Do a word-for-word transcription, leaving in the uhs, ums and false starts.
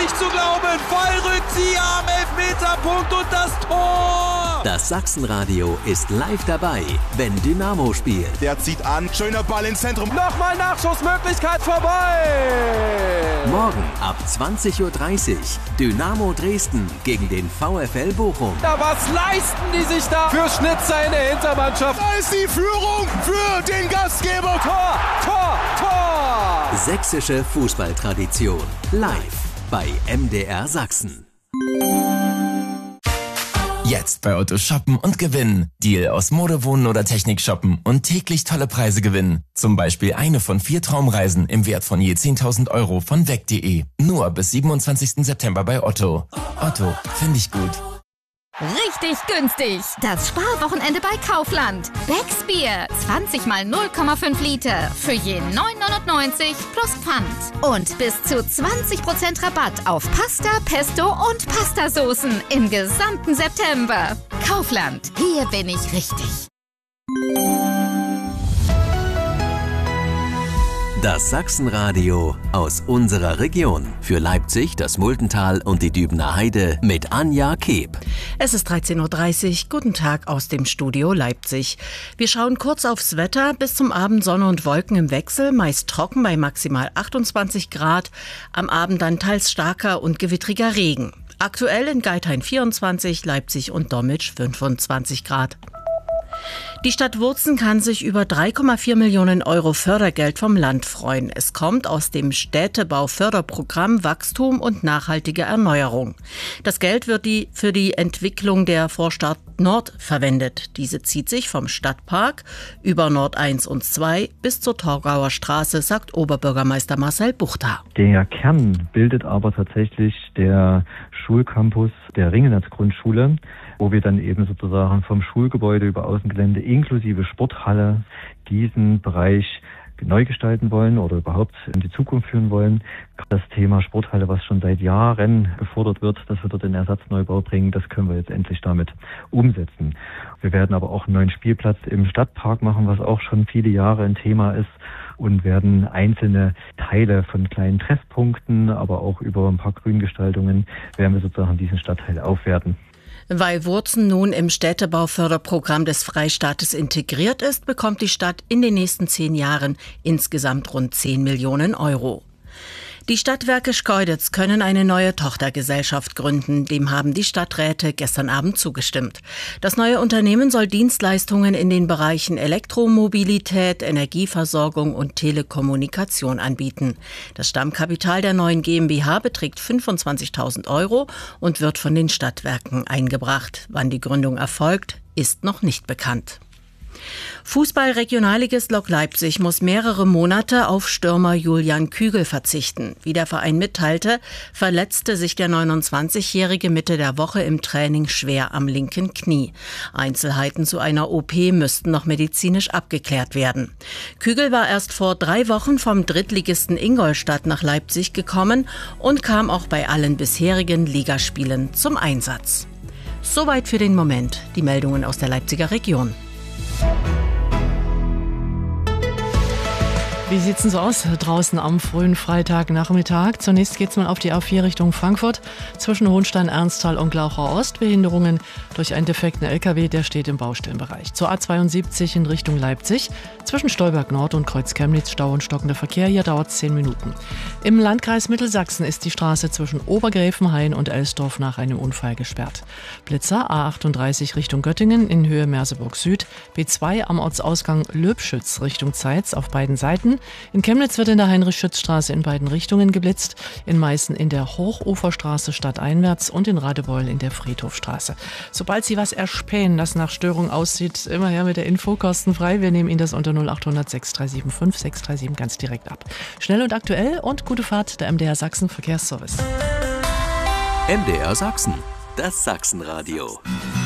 nicht zu glauben. Fallrückzieher am Elfmeterpunkt und das Tor. Das Sachsenradio ist live dabei, wenn Dynamo spielt. Der zieht an, schöner Ball ins Zentrum. Nochmal Nachschussmöglichkeit vorbei. Morgen ab zwanzig Uhr dreißig Dynamo Dresden gegen den VfL Bochum. Da was leisten die sich da für Schnitzer in der Hintermannschaft. Da ist die Führung für den Gastgeber. Tor, Tor, Tor. Sächsische Fußballtradition. Live bei M D R Sachsen. Jetzt bei Otto shoppen und gewinnen. Deal aus Mode, Wohnen oder Technik shoppen und täglich tolle Preise gewinnen. Zum Beispiel eine von vier Traumreisen im Wert von je zehntausend Euro von weg punkt de. Nur bis siebenundzwanzigsten September bei Otto. Otto, finde ich gut. Richtig günstig. Das Sparwochenende bei Kaufland. Becks Bier. zwanzig mal null Komma fünf Liter. Für je neun neunundneunzig plus Pfand. Und bis zu zwanzig Prozent Rabatt auf Pasta, Pesto und Pastasoßen im gesamten September. Kaufland. Hier bin ich richtig. Das Sachsenradio aus unserer Region. Für Leipzig, das Muldental und die Dübener Heide mit Anja Keeb. Es ist dreizehn Uhr dreißig. Guten Tag aus dem Studio Leipzig. Wir schauen kurz aufs Wetter. Bis zum Abend Sonne und Wolken im Wechsel, meist trocken bei maximal achtundzwanzig Grad. Am Abend dann teils starker und gewittriger Regen. Aktuell in Geithain vierundzwanzig, Leipzig und Dommitsch fünfundzwanzig Grad. Die Stadt Wurzen kann sich über drei Komma vier Millionen Euro Fördergeld vom Land freuen. Es kommt aus dem Städtebauförderprogramm Wachstum und nachhaltige Erneuerung. Das Geld wird die für die Entwicklung der Vorstadt Nord verwendet. Diese zieht sich vom Stadtpark über Nord eins und zwei bis zur Torgauer Straße, sagt Oberbürgermeister Marcel Buchter. Der Kern bildet aber tatsächlich der Schulcampus der Ringelnatz-Grundschule, wo wir dann eben sozusagen vom Schulgebäude über Außengelände inklusive Sporthalle diesen Bereich neu gestalten wollen oder überhaupt in die Zukunft führen wollen. Das Thema Sporthalle, was schon seit Jahren gefordert wird, dass wir dort den Ersatzneubau bringen, das können wir jetzt endlich damit umsetzen. Wir werden aber auch einen neuen Spielplatz im Stadtpark machen, was auch schon viele Jahre ein Thema ist, und werden einzelne Teile von kleinen Treffpunkten, aber auch über ein paar Grüngestaltungen, werden wir sozusagen diesen Stadtteil aufwerten. Weil Wurzen nun im Städtebauförderprogramm des Freistaates integriert ist, bekommt die Stadt in den nächsten zehn Jahren insgesamt rund zehn Millionen Euro. Die Stadtwerke Schkeuditz können eine neue Tochtergesellschaft gründen. Dem haben die Stadträte gestern Abend zugestimmt. Das neue Unternehmen soll Dienstleistungen in den Bereichen Elektromobilität, Energieversorgung und Telekommunikation anbieten. Das Stammkapital der neuen GmbH beträgt fünfundzwanzigtausend Euro und wird von den Stadtwerken eingebracht. Wann die Gründung erfolgt, ist noch nicht bekannt. Fußball-Regionalligist Lok Leipzig muss mehrere Monate auf Stürmer Julian Kügel verzichten. Wie der Verein mitteilte, verletzte sich der neunundzwanzigjährige Mitte der Woche im Training schwer am linken Knie. Einzelheiten zu einer O P müssten noch medizinisch abgeklärt werden. Kügel war erst vor drei Wochen vom Drittligisten Ingolstadt nach Leipzig gekommen und kam auch bei allen bisherigen Ligaspielen zum Einsatz. Soweit für den Moment die Meldungen aus der Leipziger Region. Wie sieht's denn so aus draußen am frühen Freitagnachmittag? Zunächst geht's mal auf die A vier Richtung Frankfurt. Zwischen Hohenstein, Ernsthal und Glauchau Ost Behinderungen durch einen defekten L K W, der steht im Baustellenbereich. Zur A zweiundsiebzig in Richtung Leipzig. Zwischen Stolberg Nord und Kreuz Chemnitz Stau und stockender Verkehr. Hier dauert's zehn Minuten. Im Landkreis Mittelsachsen ist die Straße zwischen Obergräfenhain und Elsdorf nach einem Unfall gesperrt. Blitzer A achtunddreißig Richtung Göttingen in Höhe Merseburg Süd. B zwei am Ortsausgang Löbschütz Richtung Zeitz auf beiden Seiten. In Chemnitz wird in der Heinrich-Schütz-Straße in beiden Richtungen geblitzt, in Meißen in der Hochuferstraße stadteinwärts und in Radebeul in der Friedhofstraße. Sobald Sie was erspähen, das nach Störung aussieht, immer her mit der Info, kostenfrei. Wir nehmen Ihnen das unter null achthundert sechs drei sieben fünf sechs drei sieben ganz direkt ab. Schnell und aktuell und gute Fahrt, der M D R Sachsen Verkehrsservice. M D R Sachsen, das Sachsenradio.